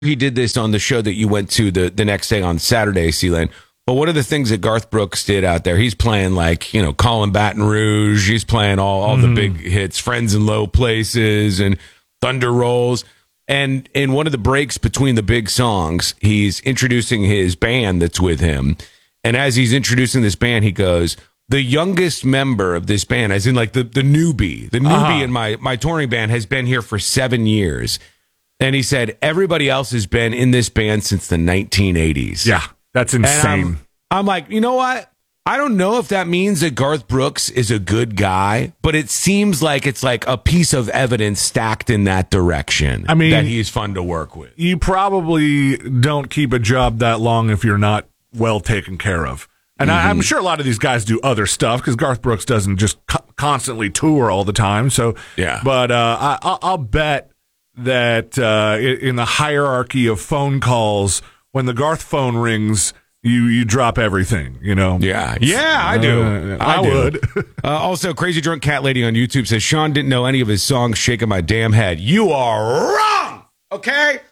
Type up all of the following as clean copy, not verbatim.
he did this on the show that you went to the next day on Saturday, C-Lane. But one of the things that Garth Brooks did out there, he's playing like, Callin' Baton Rouge. He's playing all the big hits, Friends in Low Places and Thunder Rolls. And in one of the breaks between the big songs, he's introducing his band that's with him. And as he's introducing this band, he goes, the youngest member of this band, as in like the newbie, in my touring band has been here for 7 years. And he said, everybody else has been in this band since the 1980s. Yeah. That's insane. I'm like, you know what? I don't know if that means that Garth Brooks is a good guy, but it seems like it's like a piece of evidence stacked in that direction. I mean, that he's fun to work with. You probably don't keep a job that long if you're not well taken care of. And I'm sure a lot of these guys do other stuff because Garth Brooks doesn't just constantly tour all the time. So, yeah. But I'll bet that in the hierarchy of phone calls, when the Garth phone rings, you drop everything, Yeah, I do. I would. Also, Crazy Drunk Cat Lady on YouTube says, Sean didn't know any of his songs, Shaking My Damn Head. You are wrong, okay?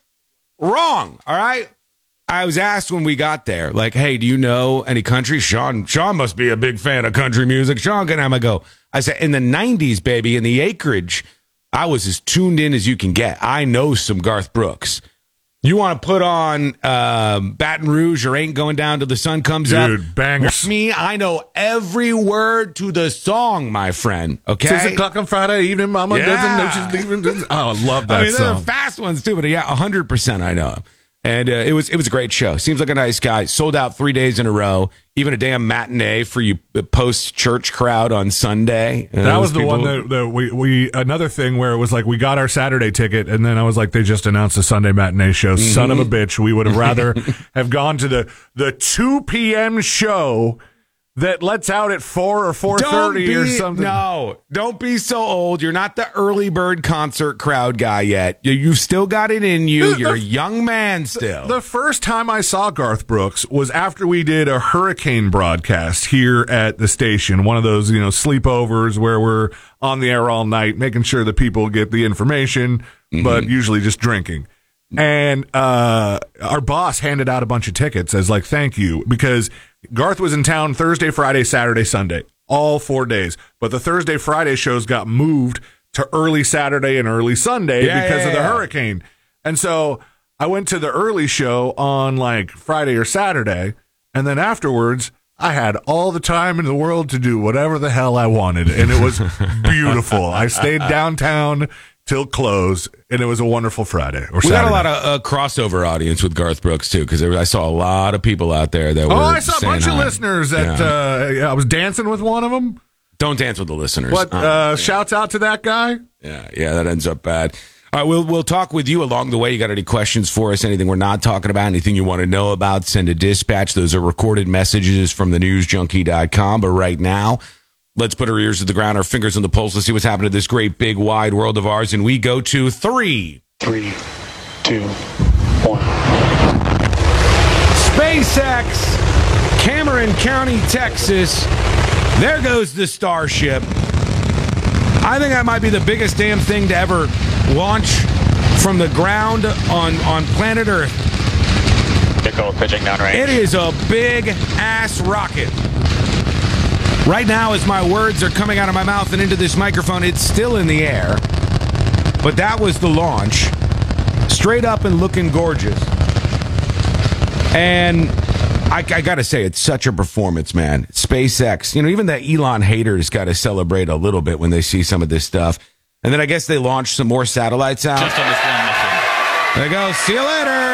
Wrong, all right? I was asked when we got there, like, hey, do you know any country? Sean must be a big fan of country music. Sean, can I go? I said, in the 90s, baby, in the acreage, I was as tuned in as you can get. I know some Garth Brooks. You want to put on Baton Rouge or Ain't Going Down Till the Sun Comes Up? Dude, bangers. Me, I know every word to the song, my friend. Okay? 6 o'clock on Friday evening, Mama doesn't know she's leaving. Oh, I love that song. They're fast ones too, but yeah, 100% I know. And it was a great show. Seems like a nice guy. Sold out 3 days in a row. Even a damn matinee for you post-church crowd on Sunday. That was the one that we another thing where it was like we got our Saturday ticket, and then I was like, they just announced a Sunday matinee show. Son of a bitch. We would have rather have gone to the 2 p.m. show that lets out at 4 or 4:30 or something. No, don't be so old. You're not the early bird concert crowd guy yet. You've still got it in you. You're a young man still. The first time I saw Garth Brooks was after we did a hurricane broadcast here at the station. One of those, sleepovers where we're on the air all night, making sure that people get the information, but usually just drinking. And our boss handed out a bunch of tickets as like, thank you, because Garth was in town Thursday, Friday, Saturday, Sunday, all 4 days. But the Thursday, Friday shows got moved to early Saturday and early Sunday because of the hurricane. And so I went to the early show on like Friday or Saturday. And then afterwards, I had all the time in the world to do whatever the hell I wanted. And it was beautiful. I stayed downtown till close, and it was a wonderful Friday or Saturday. We got a lot of crossover audience with Garth Brooks, too, because I saw a lot of people out there that were I saw a bunch hi. of listeners that I was dancing with one of them. Don't dance with the listeners. But shouts out to that guy. Yeah, that ends up bad. All right, we'll talk with you along the way. You got any questions for us? Anything we're not talking about? Anything you want to know about? Send a dispatch. Those are recorded messages from thenewsjunkie.com. But right now, let's put our ears to the ground, our fingers on the pulse. Let's see what's happening to this great, big, wide world of ours. And we go to 3, 2, 1. SpaceX, Cameron County, Texas. There goes the Starship. I think that might be the biggest damn thing to ever launch from the ground on planet Earth. Vehicle pitching downrange. It is a big-ass rocket. Right now, as my words are coming out of my mouth and into this microphone, it's still in the air. But that was the launch. Straight up and looking gorgeous. And I got to say, it's such a performance, man. SpaceX, even the Elon haters got to celebrate a little bit when they see some of this stuff. And then I guess they launched some more satellites out. Just on this one mission. There you go. See you later.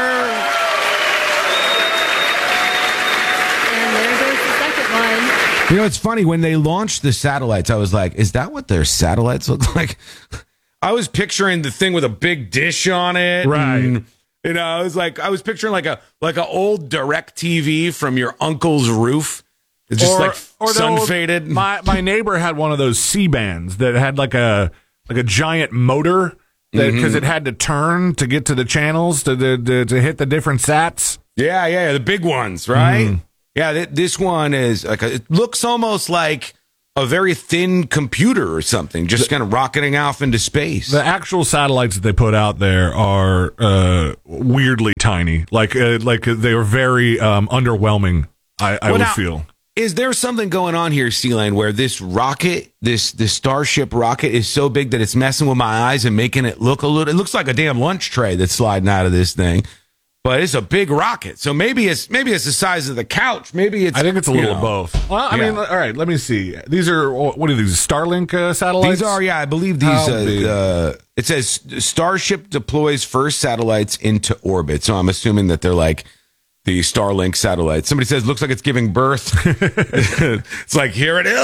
And there goes the second one. It's funny. When they launched the satellites, I was like, is that what their satellites look like? I was picturing the thing with a big dish on it. Right. And, I was picturing like a old DirecTV from your uncle's roof. It's just or sun faded. My neighbor had one of those C-bands that had like a giant motor because it had to turn to get to the channels to hit the different sats. Yeah, the big ones, right? Yeah, this one is like it looks almost like a very thin computer or something, just kind of rocketing off into space. The actual satellites that they put out there are weirdly tiny. Like they are very underwhelming. I would feel. Is there something going on here, Sealand, where this rocket, this Starship rocket, is so big that it's messing with my eyes and making it look a little? It looks like a damn lunch tray that's sliding out of this thing, but it's a big rocket. So maybe it's the size of the couch. Maybe it's. I think it's a little of both. Well, I mean, all right. Let me see. These are what are these? Starlink satellites? These are, yeah. I believe these. It says Starship deploys first satellites into orbit. So I'm assuming that they're like the Starlink satellites. Somebody says, looks like it's giving birth. It's like, here it is.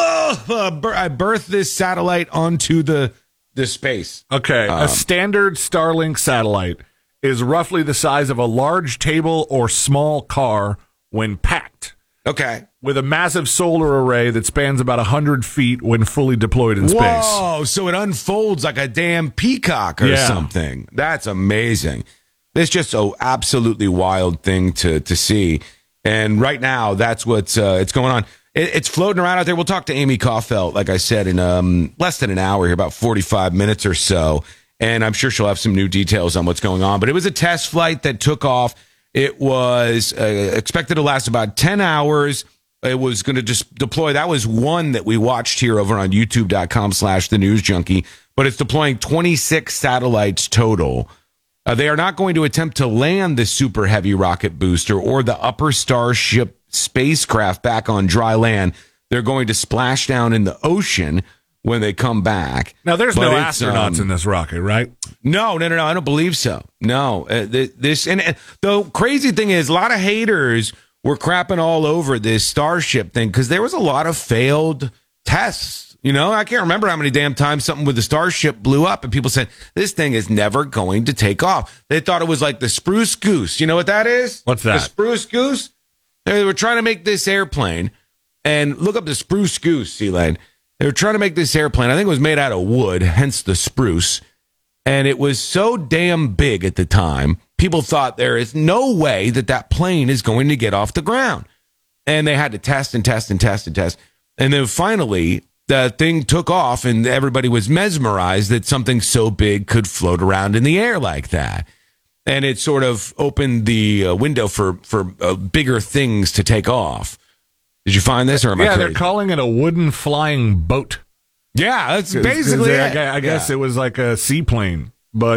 I birthed this satellite onto the space. Okay. A standard Starlink satellite is roughly the size of a large table or small car when packed. Okay. With a massive solar array that spans about 100 feet when fully deployed in space. Whoa, so it unfolds like a damn peacock or something. That's amazing. It's just an absolutely wild thing to see. And right now, that's what's it's going on. It's floating around out there. We'll talk to Amy Kaufeld, like I said, in less than an hour here, about 45 minutes or so. And I'm sure she'll have some new details on what's going on. But it was a test flight that took off. It was expected to last about 10 hours. It was going to just deploy. That was one that we watched here over on youtube.com/thenewsjunkie. But it's deploying 26 satellites total. They are not going to attempt to land the Super Heavy rocket booster or the upper Starship spacecraft back on dry land. They're going to splash down in the ocean when they come back. Now, there's no astronauts in this rocket, right? No. I don't believe so. No. The crazy thing is, a lot of haters were crapping all over this Starship thing because there was a lot of failed tests. You know, I can't remember how many damn times something with the Starship blew up and people said, this thing is never going to take off. They thought it was like the Spruce Goose. You know what that is? What's that? The Spruce Goose? They were trying to make this airplane, and look up the Spruce Goose, Sealand. They were trying to make this airplane. I think it was made out of wood, hence the spruce. And it was so damn big at the time, people thought there is no way that plane is going to get off the ground. And they had to test and test and test and test. And then finally, the thing took off and everybody was mesmerized that something so big could float around in the air like that. And it sort of opened the window for bigger things to take off. Did you find this or am I crazy? They're calling it a wooden flying boat. Yeah, that's basically it. I guess it was like a seaplane, but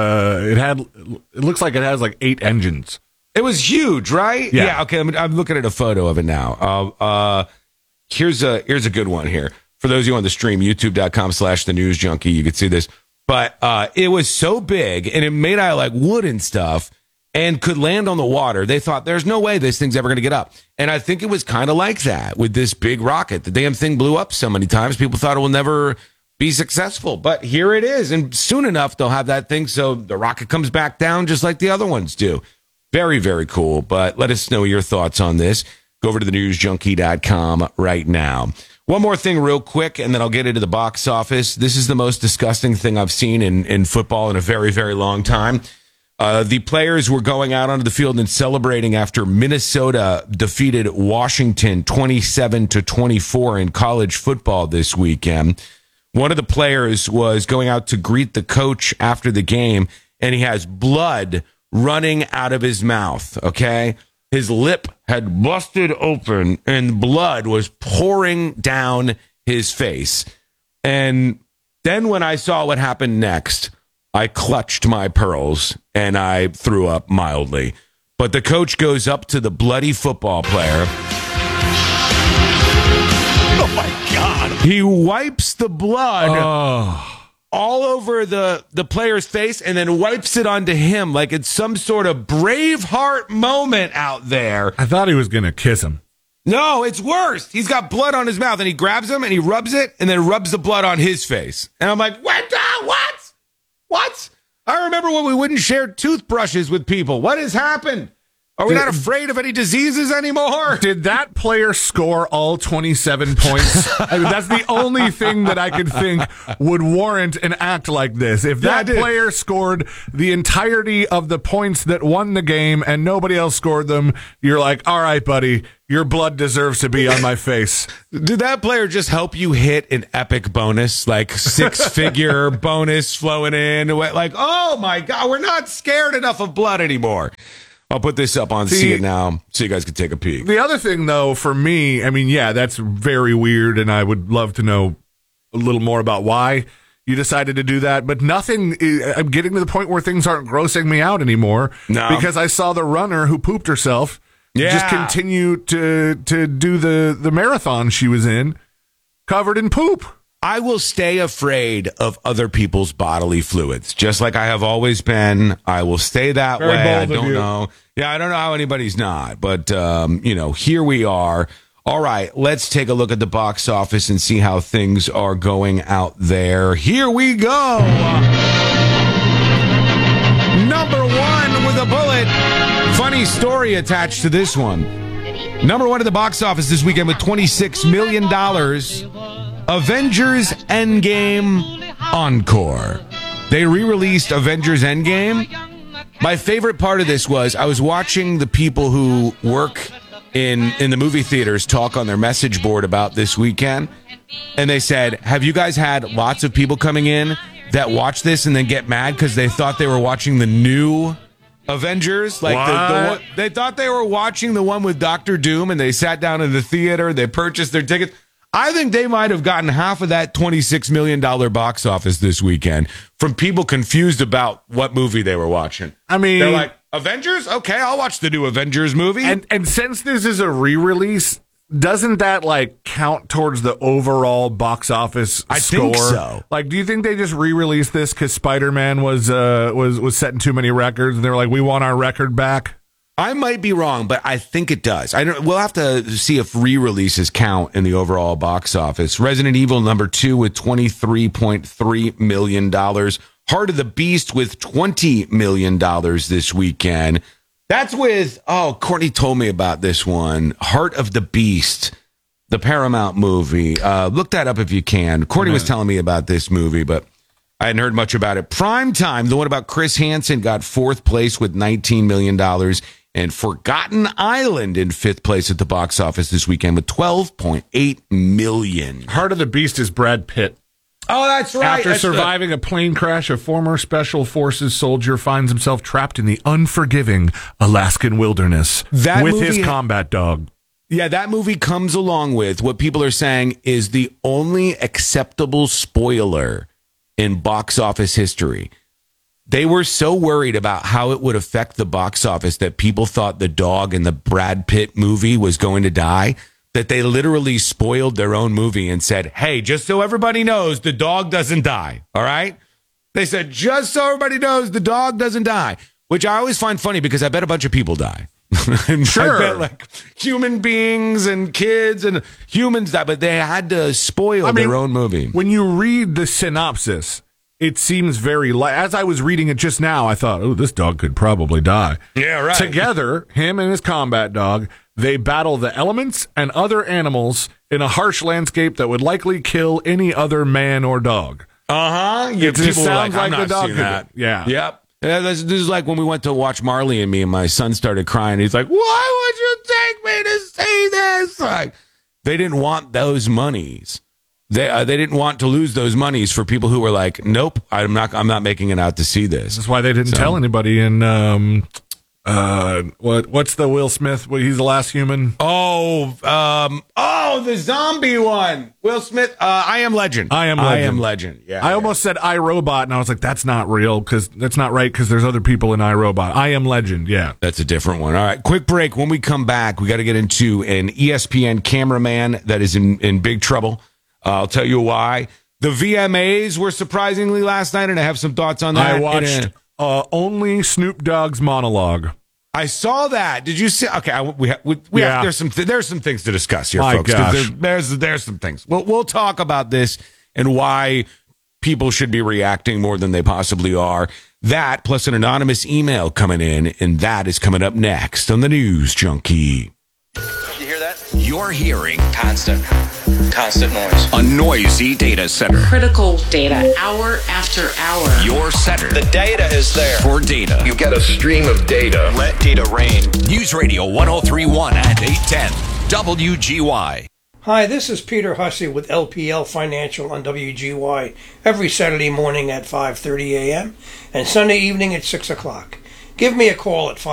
it looks like it has like 8 engines. It was huge, right? Yeah. Okay, I'm looking at a photo of it now. Here's a good one here. For those of you on the stream, youtube.com/thenewsjunkie, you could see this. But it was so big, and it made out of like wood and stuff, and could land on the water. They thought, there's no way this thing's ever going to get up. And I think it was kind of like that with this big rocket. The damn thing blew up so many times, people thought it will never be successful. But here it is, and soon enough, they'll have that thing so the rocket comes back down just like the other ones do. Very, very cool. But let us know your thoughts on this. Go over to thenewsjunkie.com right now. One more thing real quick, and then I'll get into the box office. This is the most disgusting thing I've seen in football in a very, very long time. The players were going out onto the field and celebrating after Minnesota defeated Washington 27-24 in college football this weekend. One of the players was going out to greet the coach after the game, and he has blood running out of his mouth, okay? His lip had busted open and blood was pouring down his face. And then when I saw what happened next, I clutched my pearls and I threw up mildly. But the coach goes up to the bloody football player. Oh, my God. He wipes the blood all over the player's face and then wipes it onto him like it's some sort of Braveheart moment out there. I thought he was going to kiss him. No, it's worse. He's got blood on his mouth and he grabs him and he rubs it and then rubs the blood on his face. And I'm like, what? What? I remember when we wouldn't share toothbrushes with people. What has happened? Are we not afraid of any diseases anymore? Did that player score all 27 points? I mean, that's the only thing that I could think would warrant an act like this. If that player scored the entirety of the points that won the game and nobody else scored them, you're like, all right, buddy, your blood deserves to be on my face. Did that player just help you hit an epic bonus, like 6-figure bonus flowing in? Like, oh my God, we're not scared enough of blood anymore. I'll put this up on See It Now so you guys can take a peek. The other thing, though, for me, I mean, yeah, that's very weird, and I would love to know a little more about why you decided to do that. But nothing, I'm getting to the point where things aren't grossing me out anymore. No. Because I saw the runner who pooped herself just continue to do the marathon she was in covered in poop. I will stay afraid of other people's bodily fluids, just like I have always been. I will stay that way. I don't know. Yeah, I don't know how anybody's not, but here we are. All right, let's take a look at the box office and see how things are going out there. Here we go. Number one with a bullet. Funny story attached to this one. Number one at the box office this weekend with $26 million. Avengers Endgame Encore. They re-released Avengers Endgame. My favorite part of this was I was watching the people who work in the movie theaters talk on their message board about this weekend. And they said, have you guys had lots of people coming in that watch this and then get mad because they thought they were watching the new Avengers? Like they thought they were watching the one with Doctor Doom, and they sat down in the theater, they purchased their tickets. I think they might have gotten half of that $26 million box office this weekend from people confused about what movie they were watching. I mean, they're like, Avengers? Okay, I'll watch the new Avengers movie. And since this is a re-release, doesn't that count towards the overall box office score? I think so. Do you think they just re-released this because Spider-Man was setting too many records, and they were like, we want our record back? I might be wrong, but I think it does. We'll have to see if re-releases count in the overall box office. Resident Evil number 2 with $23.3 million. Heart of the Beast with $20 million this weekend. That's with, Courtney told me about this one. Heart of the Beast, the Paramount movie. Look that up if you can. Courtney was telling me about this movie, but I hadn't heard much about it. Primetime, the one about Chris Hansen, got fourth place with $19 million. And Forgotten Island in fifth place at the box office this weekend with $12.8 million. Heart of the Beast is Brad Pitt. Oh, that's right. After surviving a plane crash, a former Special Forces soldier finds himself trapped in the unforgiving Alaskan wilderness with his combat dog. Yeah, that movie comes along with what people are saying is the only acceptable spoiler in box office history. They were so worried about how it would affect the box office that people thought the dog in the Brad Pitt movie was going to die, that they literally spoiled their own movie and said, hey, just so everybody knows, the dog doesn't die, all right? They said, just so everybody knows, the dog doesn't die, which I always find funny because I bet a bunch of people die. Sure. I bet human beings and kids and humans die, but they had to spoil their own movie. When you read the synopsis, it seems very as I was reading it just now, I thought, oh, this dog could probably die. Yeah, right. Together, him and his combat dog, they battle the elements and other animals in a harsh landscape that would likely kill any other man or dog. It sounds like the dog that. Yeah. Yep. Yeah, this is like when we went to watch Marley and Me, and my son started crying. He's like, why would you take me to see this? Like, they didn't want those monies. They didn't want to lose those monies for people who were like, nope, I'm not making it out to see this. That's why they didn't tell anybody in what's the Will Smith? He's the last human. The zombie one. Will Smith. I Am Legend. I Am Legend. Yeah. I almost said iRobot, and I was like, that's not real because that's not right because there's other people in iRobot. I Am Legend. Yeah, that's a different one. All right, quick break. When we come back, we got to get into an ESPN cameraman that is in big trouble. I'll tell you why. The VMAs were surprisingly last night, and I have some thoughts on that. I watched only Snoop Dogg's monologue. I saw that. Did you see? Okay, we have, there's some things to discuss here, My folks. gosh. There's some things. We'll talk about this and why people should be reacting more than they possibly are. That plus an anonymous email coming in, and that is coming up next on the News Junkie. You hear that? You're hearing Constant noise. a noisy data center. Critical data, hour after hour. Your center The data is there. for data. You get a stream of data. Let data rain. News Radio 1031 and 810 WGY. Hi, this is Peter Hussey with LPL Financial on WGY every Saturday morning at 5:30 a.m. and Sunday evening at 6 o'clock. Give me a call at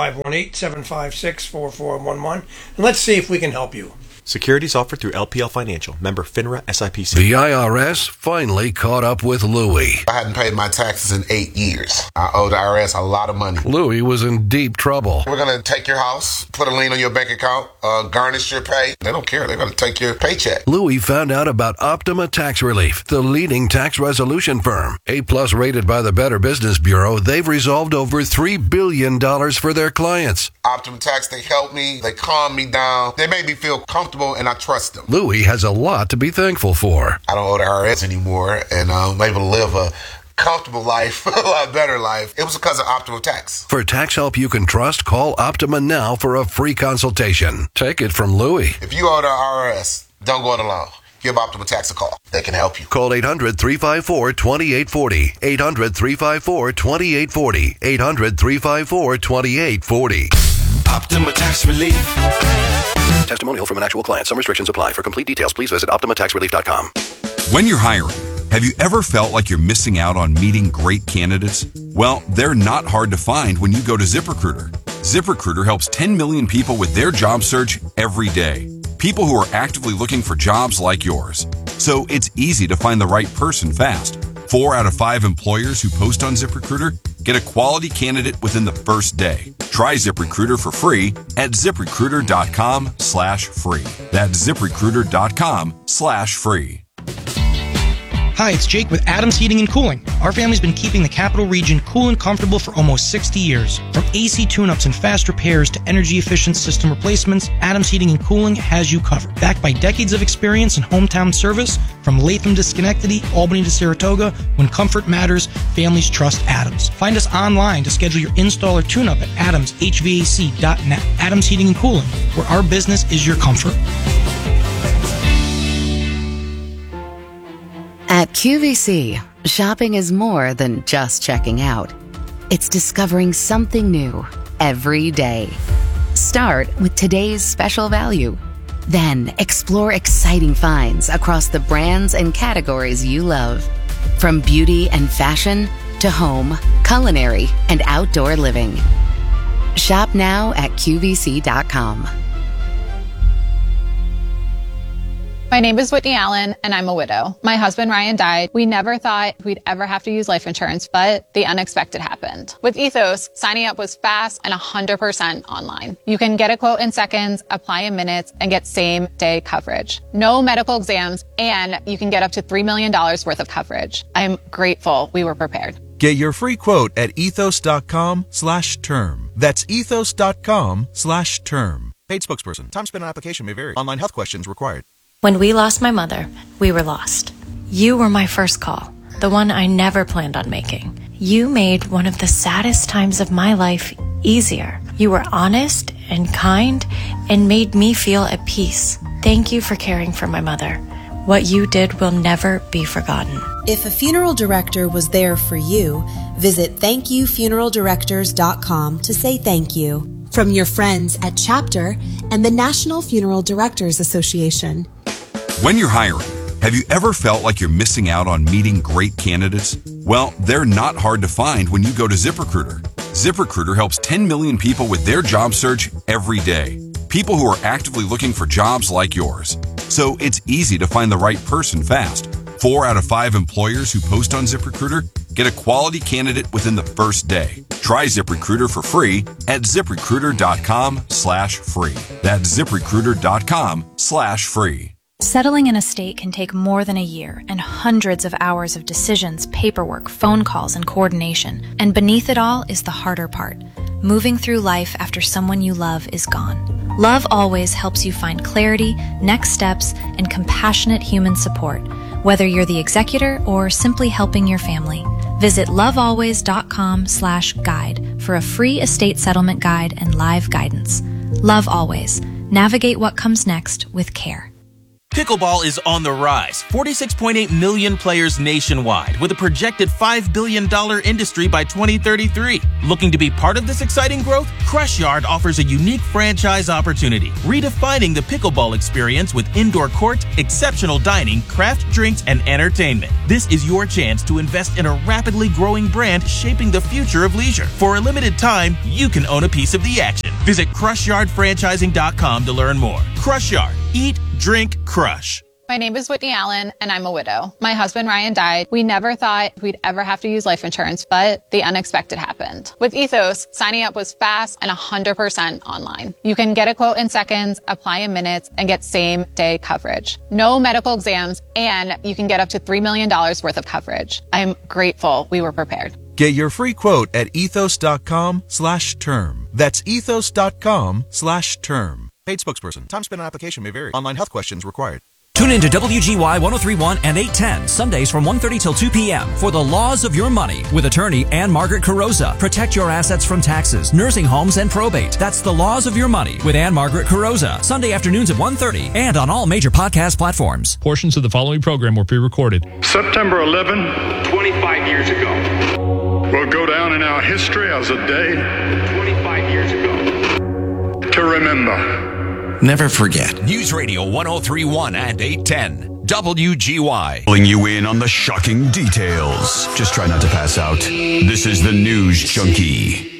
518-756-4411 and let's see if we can help you. Securities offered through LPL Financial, member FINRA SIPC. The IRS finally caught up with Louie. I hadn't paid my taxes in 8 years. I owe the IRS a lot of money. Louie was in deep trouble. We're going to take your house, put a lien on your bank account, garnish your pay. They don't care. They're going to take your paycheck. Louie found out about Optima Tax Relief, the leading tax resolution firm. A-plus rated by the Better Business Bureau, they've resolved over $3 billion for their clients. Optima Tax, they help me. They calm me down. They make me feel comfortable, and I trust them. Louie has a lot to be thankful for. I don't owe the IRS anymore, and I'm able to live a comfortable life, a lot better life. It was because of Optima Tax. For tax help you can trust, call Optima now for a free consultation. Take it from Louie. If you owe the IRS, don't go it alone. Give Optima Tax a call. They can help you. Call 800-354-2840. 800-354-2840. 800-354-2840. Optima Tax Relief. Testimonial from an actual client. Some restrictions apply. For complete details, please visit OptimaTaxRelief.com. When you're hiring, have you ever felt like you're missing out on meeting great candidates? Well, they're not hard to find when you go to ZipRecruiter. ZipRecruiter helps 10 million people with their job search every day. People who are actively looking for jobs like yours. So it's easy to find the right person fast. 4 out of 5 employers who post on ZipRecruiter get a quality candidate within the first day. Try ZipRecruiter for free at ZipRecruiter.com/free. That's ZipRecruiter.com/free. Hi, it's Jake with Adams Heating and Cooling. Our family's been keeping the capital region cool and comfortable for almost 60 years. From AC tune-ups and fast repairs to energy-efficient system replacements, Adams Heating and Cooling has you covered. Backed by decades of experience in hometown service, from Latham to Schenectady, Albany to Saratoga, when comfort matters, families trust Adams. Find us online to schedule your install or tune-up at adamshvac.net. Adams Heating and Cooling, where our business is your comfort. At QVC, shopping is more than just checking out. It's discovering something new every day. Start with today's special value. Then explore exciting finds across the brands and categories you love. From beauty and fashion to home, culinary, and outdoor living. Shop now at QVC.com. My name is Whitney Allen, and I'm a widow. My husband, Ryan, died. We never thought we'd ever have to use life insurance, but the unexpected happened. With Ethos, signing up was fast and 100% online. You can get a quote in seconds, apply in minutes, and get same-day coverage. No medical exams, and you can get up to $3 million worth of coverage. I'm grateful we were prepared. Get your free quote at ethos.com/term. That's ethos.com/term. Paid spokesperson. Time spent on application may vary. Online health questions required. When we lost my mother, we were lost. You were my first call, the one I never planned on making. You made one of the saddest times of my life easier. You were honest and kind and made me feel at peace. Thank you for caring for my mother. What you did will never be forgotten. If a funeral director was there for you, visit thankyoufuneraldirectors.com to say thank you. From your friends at Chapter and the National Funeral Directors Association. When you're hiring, have you ever felt like you're missing out on meeting great candidates? Well, they're not hard to find when you go to ZipRecruiter. ZipRecruiter helps 10 million people with their job search every day. People who are actively looking for jobs like yours. So it's easy to find the right person fast. 4 out of 5 employers who post on ZipRecruiter get a quality candidate within the first day. Try ZipRecruiter for free at ZipRecruiter.com/free. That's ZipRecruiter.com/free. Settling in a state can take more than a year and hundreds of hours of decisions, paperwork, phone calls, and coordination. And beneath it all is the harder part. Moving through life after someone you love is gone. Love Always helps you find clarity, next steps, and compassionate human support, whether you're the executor or simply helping your family. Visit lovealways.com/guide for a free estate settlement guide and live guidance. Love Always. Navigate what comes next with care. Pickleball is on the rise. 46.8 million players nationwide, with a projected $5 billion industry by 2033. Looking to be part of this exciting growth? Crush Yard offers a unique franchise opportunity, redefining the pickleball experience with indoor court, exceptional dining, craft drinks, and entertainment. This is your chance to invest in a rapidly growing brand shaping the future of leisure. For a limited time, you can own a piece of the action. Visit CrushYardFranchising.com to learn more. Crush Yard. Eat, drink, crush. My name is Whitney Allen, and I'm a widow. My husband, Ryan, died. We never thought we'd ever have to use life insurance, but the unexpected happened. With Ethos, signing up was fast and 100% online. You can get a quote in seconds, apply in minutes, and get same-day coverage. No medical exams, and you can get up to $3 million worth of coverage. I'm grateful we were prepared. Get your free quote at ethos.com/term. That's ethos.com/term. Paid spokesperson. Time spent on application may vary. Online health questions required. Tune in to WGY 103.1 and 810, Sundays from 1:30 till 2 p.m. for The Laws of Your Money with attorney Ann-Margaret Carrozza. Protect your assets from taxes, nursing homes, and probate. That's The Laws of Your Money with Ann-Margaret Carrozza. Sunday afternoons at 1:30 and on all major podcast platforms. Portions of the following program were pre-recorded. September 11, 25 years ago, will go down in our history as a day 25 years ago to remember. Never forget. News Radio 103.1 and 810. WGY. Pulling you in on the shocking details. Just try not to pass out. This is the News Junkie.